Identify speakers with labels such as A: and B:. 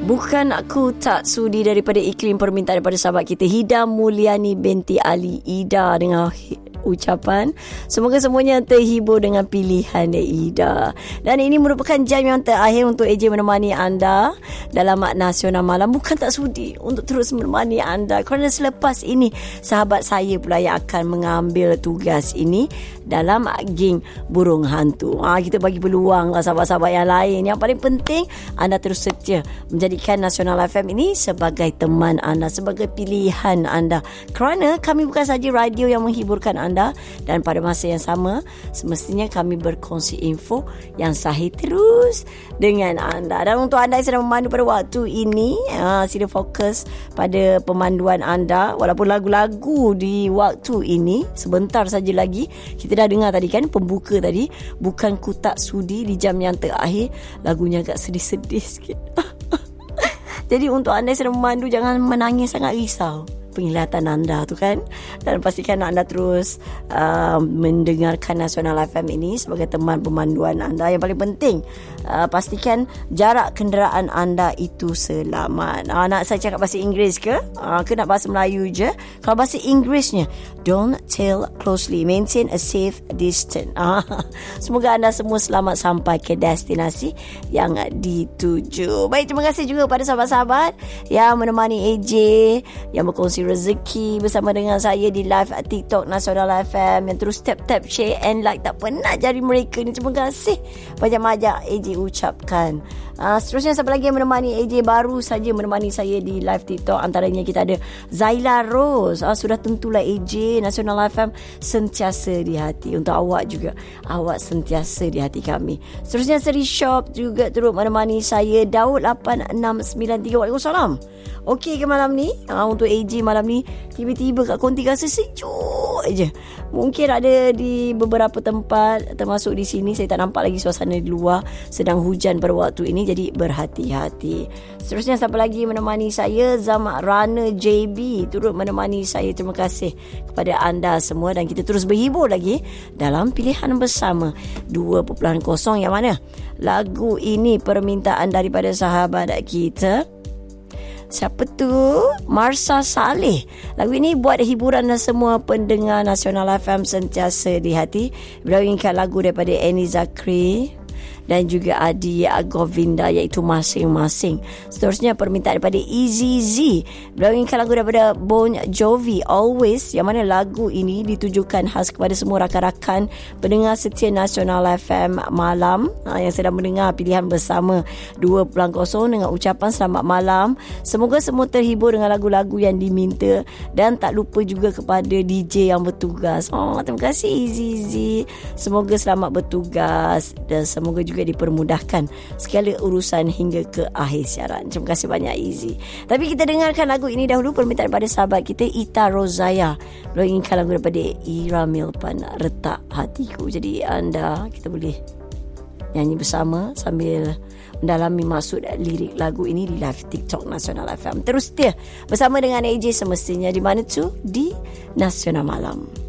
A: Bukan aku tak sudi daripada iklim permintaan daripada sahabat kita Hida Mulyani binti Ali Ida dengan ucapan semoga semuanya terhibur dengan pilihan Ida. Dan ini merupakan jam yang terakhir untuk AJ menemani anda dalam Nasional Malam. Bukan tak sudi untuk terus menemani anda kerana selepas ini sahabat saya pula yang akan mengambil tugas ini dalam geng Burung Hantu. Kita bagi peluang lah sahabat-sahabat yang lain. Yang paling penting anda terus setia menjadikan Nasional FM ini sebagai teman anda, sebagai pilihan anda, kerana kami bukan saja radio yang menghiburkan anda, dan pada masa yang sama semestinya kami berkongsi info yang sahih terus dengan anda. Dan untuk anda yang sedang memandu pada waktu ini, sila fokus pada pemanduan anda. Walaupun lagu-lagu di waktu ini sebentar saja lagi, kita dah dengar tadi kan pembuka tadi, bukan ku tak sudi, di jam yang terakhir lagunya agak sedih-sedih sikit. Jadi untuk anda yang sedang memandu, jangan menangis sangat risau penglihatan anda tu kan, dan pastikan anda terus mendengarkan Nasional FM ini sebagai teman pemanduan anda. Yang paling penting, pastikan jarak kenderaan anda itu selamat. Nak saya cakap bahasa Inggeris ke nak bahasa Melayu je? Kalau bahasa Inggerisnya, don't tail closely, maintain a safe distance. Semoga anda semua selamat sampai ke destinasi yang dituju. Baik, terima kasih juga pada sahabat-sahabat yang menemani AJ, yang berkongsi rezeki bersama dengan saya di live TikTok Nasional FM, yang terus tap share and like. Tak pernah jari mereka ni. Terima kasih banyak-banyak AJ ucapkan. Seterusnya siapa lagi yang menemani AJ baru saja menemani saya di live TikTok? Antaranya kita ada Zaila Rose. Sudah tentulah AJ Nasional FM sentiasa di hati. Untuk awak juga, awak sentiasa di hati kami. Seterusnya Seri Shop juga turut menemani saya. Daud 8693. Waalaikumsalam. Okey ke malam ni? Untuk AJ malam ni tiba-tiba kat konti rasa sejuk je. Mungkin ada di beberapa tempat, termasuk di sini saya tak nampak lagi suasana di luar, sedang hujan pada waktu ini, jadi berhati-hati. Seterusnya siapa lagi menemani saya? Zamarana JB turut menemani saya. Terima kasih kepada anda semua, dan kita terus berhibur lagi dalam pilihan bersama 2.0, yang mana lagu ini permintaan daripada sahabat kita. Siapa tu? Marsa Saleh. Lagu ini buat hiburan dan semua pendengar Nasional FM sentiasa di hati. Beliau inginkan lagu daripada Annie Zakri dan juga Adi Govinda, iaitu masing-masing. Seterusnya permintaan daripada Easy Z. Beliau inginkan lagu daripada Bon Jovi, Always, yang mana lagu ini ditujukan khas kepada semua rakan-rakan pendengar setia Nasional FM malam yang sedang mendengar pilihan bersama 2.0 dengan ucapan selamat malam. Semoga semua terhibur dengan lagu-lagu yang diminta, dan tak lupa juga kepada DJ yang bertugas. Terima kasih Easy Z. Semoga selamat bertugas dan semoga juga dipermudahkan segala urusan hingga ke akhir siaran. Terima kasih banyak Easy. Tapi kita dengarkan lagu ini dahulu, permintaan daripada sahabat kita Ita Rozaya. Beliau inginkan lagu daripada Ira Milpan, Retak Hatiku. Jadi kita boleh nyanyi bersama sambil mendalami maksud lirik lagu ini di live TikTok Nasional FM. Terus setia bersama dengan AJ semestinya. Di mana tu? Di Nasional Malam.